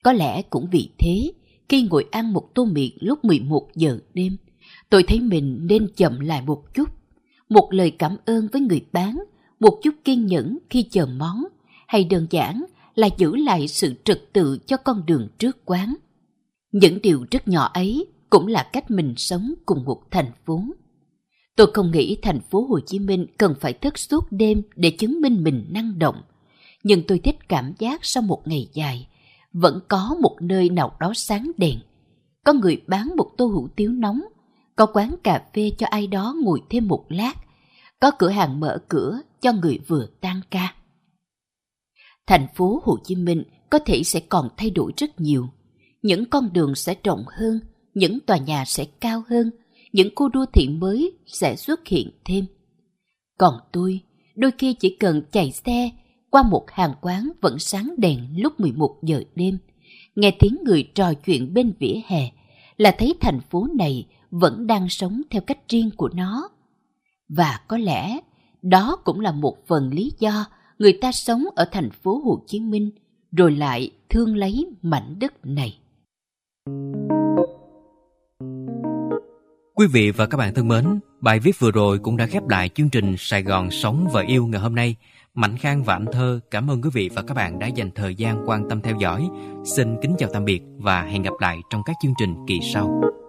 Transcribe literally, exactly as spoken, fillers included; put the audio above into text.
Có lẽ cũng vì thế, khi ngồi ăn một tô miệng lúc mười một giờ đêm, tôi thấy mình nên chậm lại một chút. Một lời cảm ơn với người bán, một chút kiên nhẫn khi chờ món, hay đơn giản là giữ lại sự trật tự cho con đường trước quán. Những điều rất nhỏ ấy cũng là cách mình sống cùng một thành phố. Tôi không nghĩ thành phố Hồ Chí Minh cần phải thức suốt đêm để chứng minh mình năng động. Nhưng tôi thích cảm giác sau một ngày dài, vẫn có một nơi nào đó sáng đèn. Có người bán một tô hủ tiếu nóng, có quán cà phê cho ai đó ngồi thêm một lát, có cửa hàng mở cửa cho người vừa tan ca. Thành phố Hồ Chí Minh có thể sẽ còn thay đổi rất nhiều. Những con đường sẽ rộng hơn, những tòa nhà sẽ cao hơn, những khu đô thị mới sẽ xuất hiện thêm. Còn tôi, đôi khi chỉ cần chạy xe qua một hàng quán vẫn sáng đèn lúc mười một giờ đêm, nghe tiếng người trò chuyện bên vỉa hè, là thấy thành phố này vẫn đang sống theo cách riêng của nó. Và có lẽ đó cũng là một phần lý do người ta sống ở thành phố Hồ Chí Minh rồi lại thương lấy mảnh đất này. Quý vị và các bạn thân mến, bài viết vừa rồi cũng đã khép lại chương trình Sài Gòn Sống và Yêu ngày hôm nay. Mạnh Khang và Anh Thơ cảm ơn quý vị và các bạn đã dành thời gian quan tâm theo dõi. Xin kính chào tạm biệt và hẹn gặp lại trong các chương trình kỳ sau.